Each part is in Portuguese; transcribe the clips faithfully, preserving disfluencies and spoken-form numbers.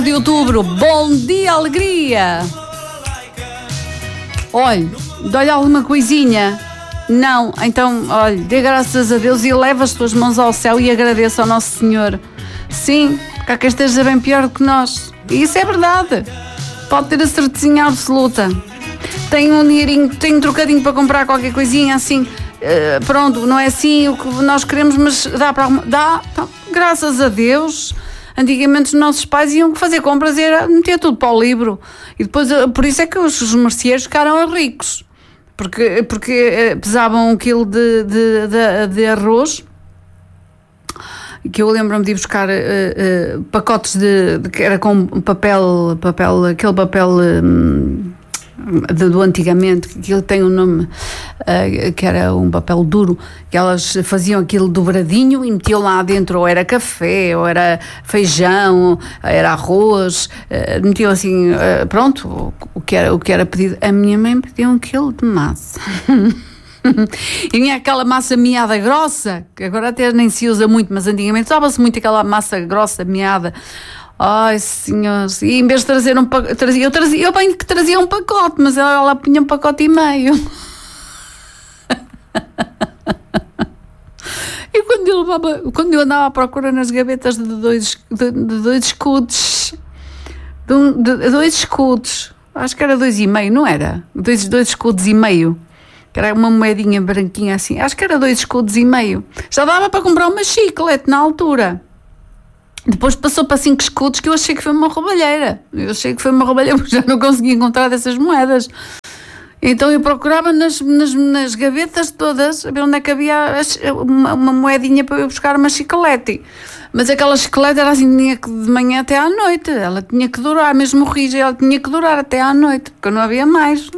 De outubro, bom dia, alegria. Olha, dá-lhe alguma coisinha? Não, então, olha, dê graças a Deus e leva as tuas mãos ao céu e agradeça ao Nosso Senhor. Sim, porque há quem esteja bem pior do que nós. E isso é verdade. Pode ter a certezinha absoluta. Tem um dinheirinho, tem um trocadinho para comprar qualquer coisinha assim. Uh, pronto, não é assim o que nós queremos, mas dá para... Dá, então, graças a Deus. Antigamente os nossos pais iam fazer compras e era meter tudo para o livro. E depois, por isso é que os, os merceeiros ficaram ricos. Porque, porque pesavam um quilo de, de, de, de arroz, que eu lembro-me de ir buscar uh, uh, pacotes de, de... que era com papel, papel aquele papel... Um, De, do antigamente, que ele tem um nome uh, que era um papel duro, que elas faziam aquilo dobradinho e metiam lá dentro, ou era café, ou era feijão, era arroz, uh, metiam assim, uh, pronto, o, o, que era, o que era pedido. A minha mãe pedia um quilo de massa. E tinha aquela massa miada grossa, que agora até nem se usa muito, mas antigamente usava-se muito aquela massa grossa, miada. Ai, senhores, e em vez de trazer um pacote, trazia, eu, trazia, eu bem que trazia um pacote, mas ela, ela punha um pacote e meio. E quando eu, levava, quando eu andava à procura nas gavetas de dois, de, de dois escudos, de, um, de dois escudos, acho que era dois e meio, não era? Dois, dois escudos e meio, que era uma moedinha branquinha assim, acho que era dois escudos e meio. Já dava para comprar uma chiclete na altura. Depois passou para cinco escudos, que eu achei que foi uma roubalheira. Eu achei que foi uma roubalheira porque já não conseguia encontrar dessas moedas. Então eu procurava nas, nas, nas gavetas todas, a ver onde é que havia uma, uma moedinha para eu buscar uma chiclete. Mas aquela chiclete era assim, tinha que de manhã até à noite. Ela tinha que durar, mesmo rija, ela tinha que durar até à noite, porque não havia mais.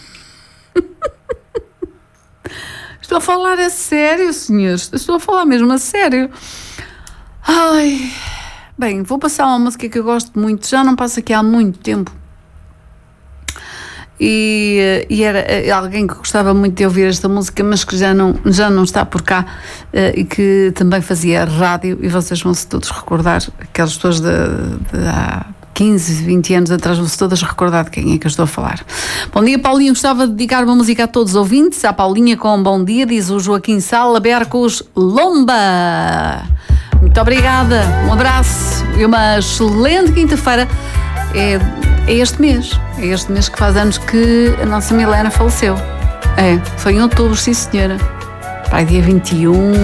Estou a falar a sério, senhores. Estou a falar mesmo a sério. Ai, bem, vou passar uma música que eu gosto muito, já não passo aqui há muito tempo, e, e era alguém que gostava muito de ouvir esta música, mas que já não, já não está por cá, e que também fazia rádio, e vocês vão-se todos recordar, aquelas pessoas de, de há quinze, vinte anos atrás, vão-se todas recordar de quem é que eu estou a falar. Bom dia, Paulinho, gostava de dedicar uma música a todos os ouvintes, à Paulinha com um bom dia, diz o Joaquim Sala, Bercos Lomba. Muito obrigada, um abraço e uma excelente quinta-feira. É, é este mês, é este mês que faz anos que a nossa Milena faleceu. É, foi em outubro, sim senhora. Pai, dia vinte e um.